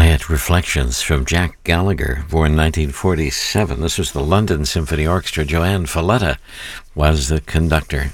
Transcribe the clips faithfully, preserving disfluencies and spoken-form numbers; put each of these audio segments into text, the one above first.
Quiet Reflections from Jack Gallagher, born nineteen forty-seven. This was the London Symphony Orchestra. Joanne Falletta was the conductor.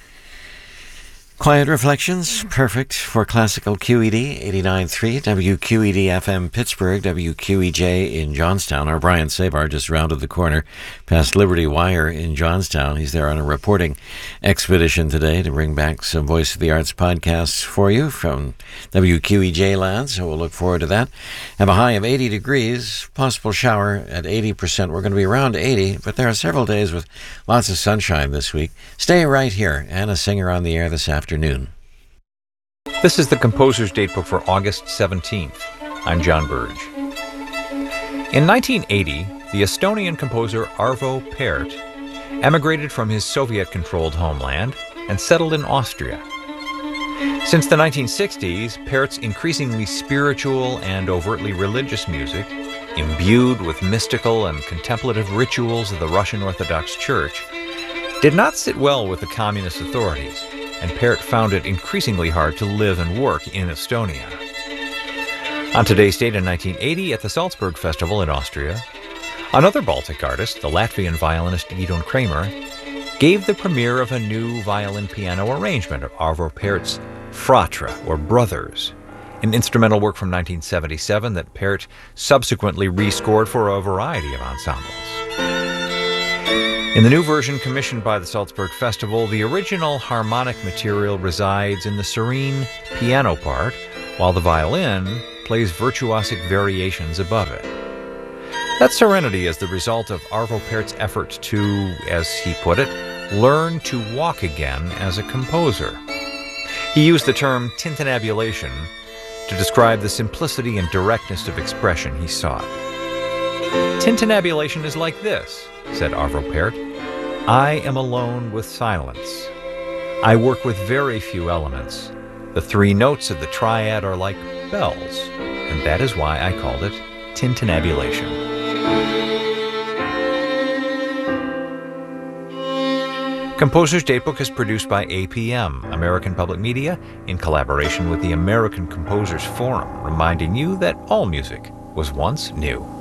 Quiet Reflections, perfect for classical Q E D, eighty-nine point three, W Q E D F M Pittsburgh, W Q E J in Johnstown. Our Brian Sabar just rounded the corner past Liberty Wire in Johnstown. He's there on a reporting expedition today to bring back some Voice of the Arts podcasts for you from W Q E J land, so we'll look forward to that. Have a high of eighty degrees, possible shower at eighty percent. We're going to be around eighty, but there are several days with lots of sunshine this week. Stay right here. Anna Singer on the air this afternoon. Afternoon. This is the Composer's Datebook for August seventeenth. I'm John Burge. In nineteen eighty, the Estonian composer Arvo Pärt emigrated from his Soviet-controlled homeland and settled in Austria. Since the nineteen sixties, Pärt's increasingly spiritual and overtly religious music, imbued with mystical and contemplative rituals of the Russian Orthodox Church, did not sit well with the communist authorities, and Pärt found it increasingly hard to live and work in Estonia. On today's date in nineteen eighty, at the Salzburg Festival in Austria, another Baltic artist, the Latvian violinist Gidon Kremer, gave the premiere of a new violin-piano arrangement of Arvo Pärt's Fratra, or Brothers, an instrumental work from nineteen seventy-seven that Pärt subsequently rescored for a variety of ensembles. In the new version commissioned by the Salzburg Festival, the original harmonic material resides in the serene piano part, while the violin plays virtuosic variations above it. That serenity is the result of Arvo Pärt's effort to, as he put it, learn to walk again as a composer. He used the term tintinnabulation to describe the simplicity and directness of expression he sought. Tintinnabulation is like this, said Arvo Pärt. I am alone with silence. I work with very few elements. The three notes of the triad are like bells, and that is why I called it tintinnabulation. Composer's Datebook is produced by A P M, American Public Media, in collaboration with the American Composers Forum, reminding you that all music was once new.